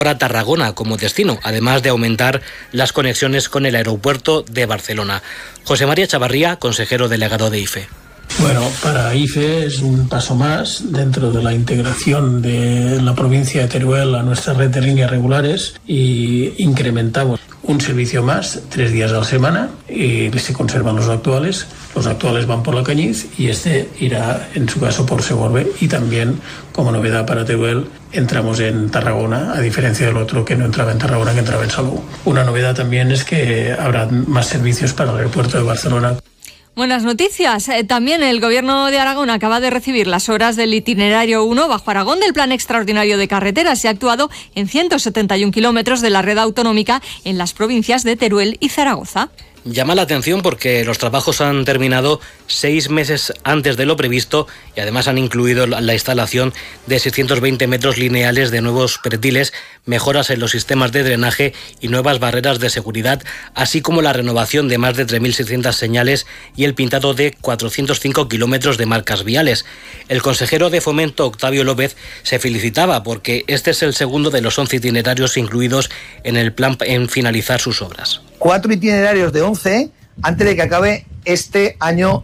a Tarragona como destino, además de aumentar las conexiones con el aeropuerto de Barcelona. José María Chavarría, consejero delegado de IFE. Bueno, para IFE es un paso más dentro de la integración de la provincia de Teruel a nuestra red de líneas regulares y incrementamos un servicio más, 3 días a la semana, y se conservan los actuales. Los actuales van por la Cañiz y este irá, en su caso, por Segorbe. Y también, como novedad para Teruel, entramos en Tarragona, a diferencia del otro que no entraba en Tarragona, que entraba en Salou. Una novedad también es que habrá más servicios para el aeropuerto de Barcelona. Buenas noticias. También el Gobierno de Aragón acaba de recibir las obras del itinerario 1 bajo Aragón del Plan Extraordinario de Carreteras y ha actuado en 171 kilómetros de la red autonómica en las provincias de Teruel y Zaragoza. Llama la atención porque los trabajos han terminado 6 meses antes de lo previsto y además han incluido la instalación de 620 metros lineales de nuevos pretiles, mejoras en los sistemas de drenaje y nuevas barreras de seguridad, así como la renovación de más de 3.600 señales y el pintado de 405 kilómetros de marcas viales. El consejero de Fomento, Octavio López, se felicitaba porque este es el segundo de los 11 itinerarios incluidos en el plan en finalizar sus obras. 4 itinerarios de 11 antes de que acabe este año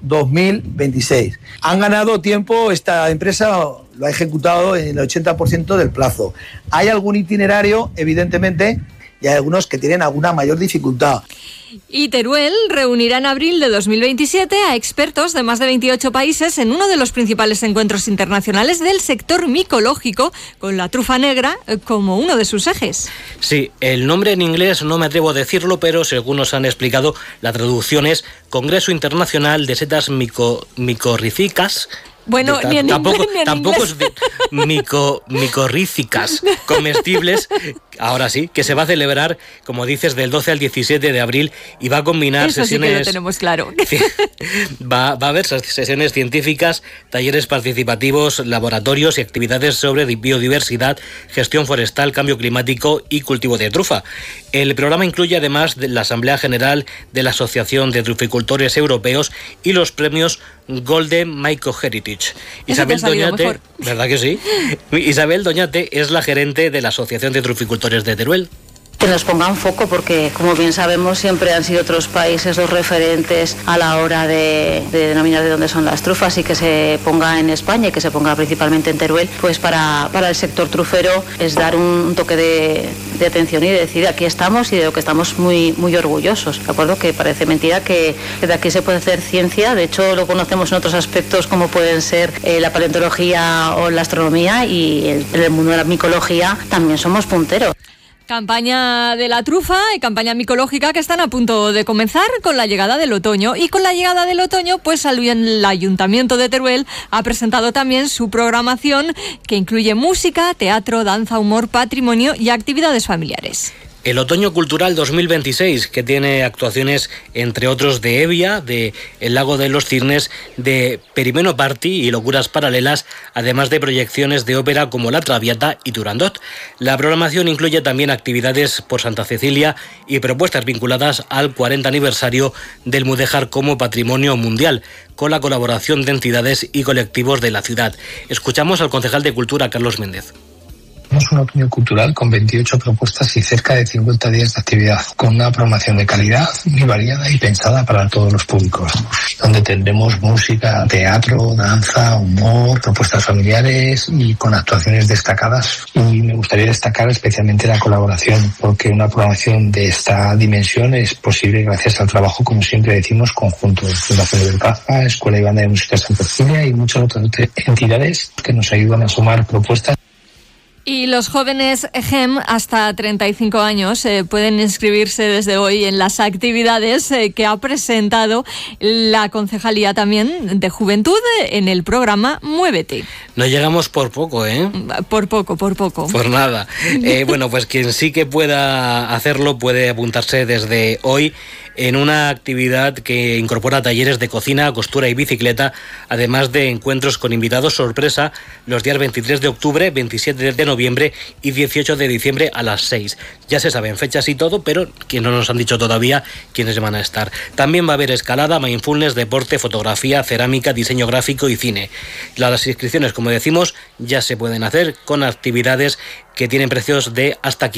2026. Han ganado tiempo, esta empresa lo ha ejecutado en el 80% del plazo. Hay algún itinerario, evidentemente, y hay algunos que tienen alguna mayor dificultad. Y Teruel reunirá en abril de 2027 a expertos de más de 28 países en uno de los principales encuentros internacionales del sector micológico, con la trufa negra como uno de sus ejes. Sí, el nombre en inglés no me atrevo a decirlo, pero según nos han explicado, la traducción es Congreso Internacional de Setas Micorríficas. Bueno, ni en tampoco inglés. Es micorríficas comestibles, ahora sí, que se va a celebrar, como dices, del 12 al 17 de abril y va a combinar Eso sesiones... sí que lo tenemos claro. Va a haber sesiones científicas, talleres participativos, laboratorios y actividades sobre biodiversidad, gestión forestal, cambio climático y cultivo de trufa. El programa incluye además la Asamblea General de la Asociación de Truficultores Europeos y los premios Golden Myco Heritage. Isabel Doñate, ¿verdad que sí? Isabel Doñate es la gerente de la Asociación de Truficultores de Teruel. Que nos pongan foco porque, como bien sabemos, siempre han sido otros países los referentes a la hora de denominar de dónde son las trufas y que se ponga en España y que se ponga principalmente en Teruel, pues para el sector trufero es dar un toque de atención y de decir aquí estamos y de lo que estamos muy, muy orgullosos, ¿de acuerdo? Que parece mentira que de aquí se puede hacer ciencia, de hecho lo conocemos en otros aspectos como pueden ser la paleontología o la astronomía y en el mundo de la micología también somos punteros. Campaña de la trufa y campaña micológica que están a punto de comenzar con la llegada del otoño. Y con la llegada del otoño, pues el Ayuntamiento de Teruel ha presentado también su programación que incluye música, teatro, danza, humor, patrimonio y actividades familiares. El Otoño Cultural 2026, que tiene actuaciones, entre otros, de Evia, de El Lago de los Cisnes, de Perimeno Party y Locuras Paralelas, además de proyecciones de ópera como La Traviata y Turandot. La programación incluye también actividades por Santa Cecilia y propuestas vinculadas al 40 aniversario del Mudéjar como Patrimonio Mundial, con la colaboración de entidades y colectivos de la ciudad. Escuchamos al concejal de Cultura, Carlos Méndez. Tenemos un otoño cultural con 28 propuestas y cerca de 50 días de actividad, con una programación de calidad muy variada y pensada para todos los públicos, donde tendremos música, teatro, danza, humor, propuestas familiares y con actuaciones destacadas. Y me gustaría destacar especialmente la colaboración, porque una programación de esta dimensión es posible gracias al trabajo, como siempre decimos, conjunto de Fundación del Caza, Escuela y Banda de Música Santa Cecilia y muchas otras entidades que nos ayudan a sumar propuestas. Y los jóvenes GEM hasta 35 años pueden inscribirse desde hoy en las actividades que ha presentado la Concejalía también de Juventud en el programa Muévete. No llegamos por poco, ¿eh? Por poco. Por nada. Bueno, pues quien sí que pueda hacerlo puede apuntarse desde hoy en una actividad que incorpora talleres de cocina, costura y bicicleta, además de encuentros con invitados sorpresa los días 23 de octubre, 27 de noviembre y 18 de diciembre a las 6. Ya se saben fechas y todo, pero que no nos han dicho todavía quiénes van a estar. También va a haber escalada, mindfulness, deporte, fotografía, cerámica, diseño gráfico y cine. Las inscripciones, como decimos, ya se pueden hacer con actividades que tienen precios de hasta